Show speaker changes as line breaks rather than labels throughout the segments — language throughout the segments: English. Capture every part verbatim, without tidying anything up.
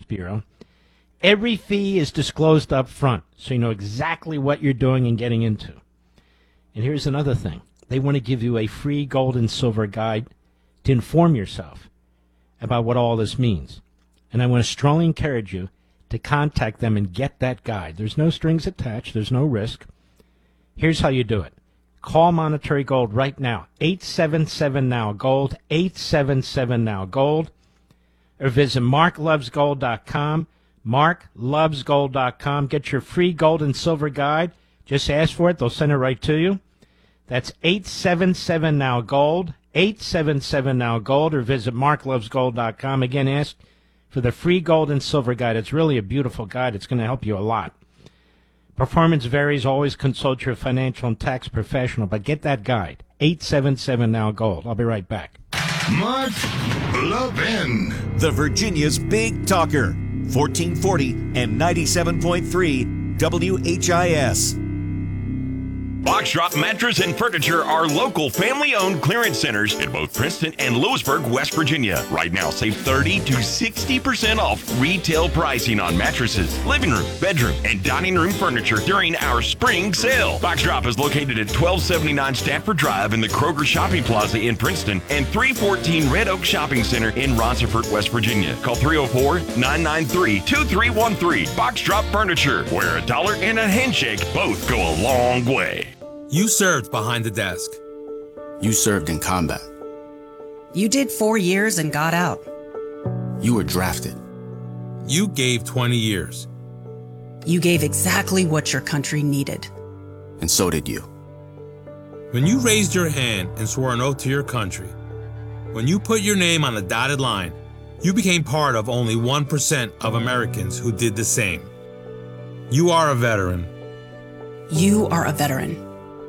Bureau. Every fee is disclosed up front, so you know exactly what you're doing and getting into. And here's another thing. They want to give you a free gold and silver guide to inform yourself about what all this means. And I want to strongly encourage you to contact them and get that guide. There's no strings attached. There's no risk. Here's how you do it. Call Monetary Gold right now, eight seven seven now gold, eight seven seven now gold, or visit mark loves gold dot com, mark loves gold dot com. Get your free gold and silver guide. Just ask for it. They'll send it right to you. That's eight seven seven now gold, eight seven seven now gold, or visit mark loves gold dot com. Again, ask for the free gold and silver guide. It's really a beautiful guide. It's going to help you a lot. Performance varies. Always consult your financial and tax professional, but get that guide, eight seven seven now gold. I'll be right back.
Mark Levin.
The Virginia's Big Talker, fourteen forty and ninety-seven point three W H I S.
Box Drop Mattress and Furniture are local family-owned clearance centers in both Princeton and Lewisburg, West Virginia. Right now, save thirty to sixty percent off retail pricing on mattresses, living room, bedroom, and dining room furniture during our spring sale. Box Drop is located at twelve seventy-nine Stanford Drive in the Kroger Shopping Plaza in Princeton and three fourteen Red Oak Shopping Center in Ronceverte, West Virginia. Call three oh four, nine nine three, two three one three. Box Drop Furniture, where a dollar and a handshake both go a long way.
You served behind the desk.
You served in combat.
You did four years and got out.
You were drafted.
You gave twenty years.
You gave exactly what your country needed.
And so did you.
When you raised your hand and swore an oath to your country, when you put your name on a dotted line, you became part of only one percent of Americans who did the same. You are a veteran.
You are a veteran.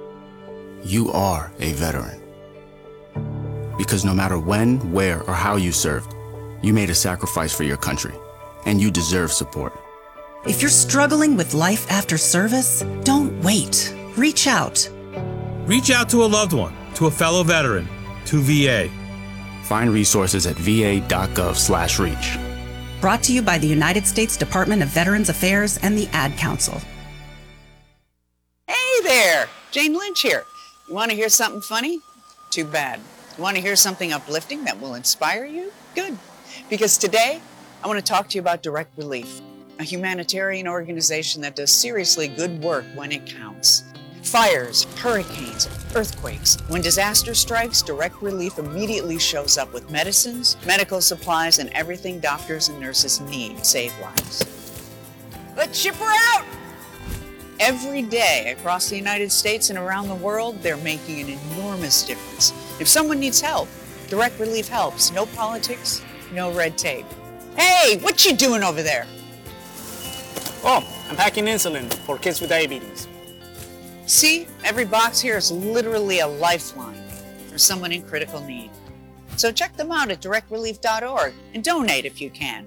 You are a veteran. Because no matter when, where, or how you served, you made a sacrifice for your country, and you deserve support.
If you're struggling with life after service, don't wait. Reach out.
Reach out to a loved one, to a fellow veteran, to V A.
Find resources at va.gov slash reach.
Brought to you by the United States Department of Veterans Affairs and the Ad Council.
Hey there, Jane Lynch here. You want to hear something funny? Too bad. You want to hear something uplifting that will inspire you? Good. Because today, I want to talk to you about Direct Relief, a humanitarian organization that does seriously good work when it counts. Fires, hurricanes, earthquakes. When disaster strikes, Direct Relief immediately shows up with medicines, medical supplies, and everything doctors and nurses need to save lives. Let's ship her out! Every day across the United States and around the world, they're making an enormous difference. If someone needs help, Direct Relief helps. No politics, no red tape. Hey, what you doing over there?
Oh, I'm packing insulin for kids with diabetes.
See, every box here is literally a lifeline for someone in critical need. So check them out at direct relief dot org and donate if you can.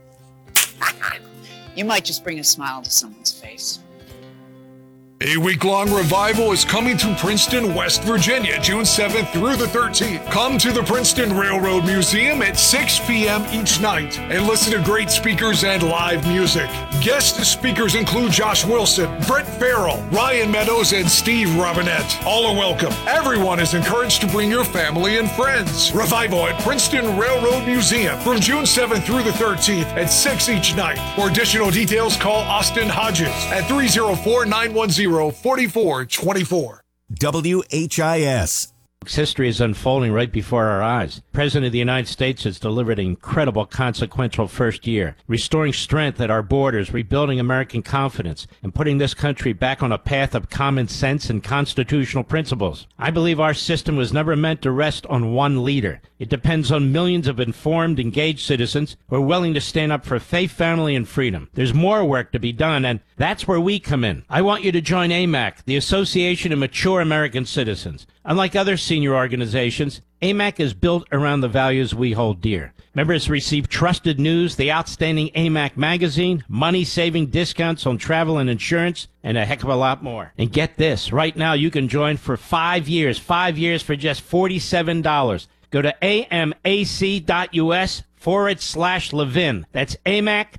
You might just bring a smile to someone's face.
A week-long revival is coming to Princeton, West Virginia, June seventh through the thirteenth. Come to the Princeton Railroad Museum at six p.m. each night and listen to great speakers and live music. Guest speakers include Josh Wilson, Brett Farrell, Ryan Meadows, and Steve Robinette. All are welcome. Everyone is encouraged to bring your family and friends. Revival at Princeton Railroad Museum from June seventh through the thirteenth at six each night. For additional details, call Austin Hodges at three oh four, nine one zero, four four two four.
W H I S.
History is unfolding right before our eyes. The President of the United States has delivered an incredible, consequential first year, restoring strength at our borders, rebuilding American confidence, and putting this country back on a path of common sense and constitutional principles. I believe our system was never meant to rest on one leader. It depends on millions of informed, engaged citizens who are willing to stand up for faith, family, and freedom. There's more work to be done, and that's where we come in. I want you to join A M A C, the Association of Mature American Citizens. Unlike other senior organizations, A M A C is built around the values we hold dear. Members receive trusted news, the outstanding A M A C magazine, money-saving discounts on travel and insurance, and a heck of a lot more. And get this, right now you can join for five years, five years for just forty-seven dollars. Go to amac.us forward slash Levin. That's amac.us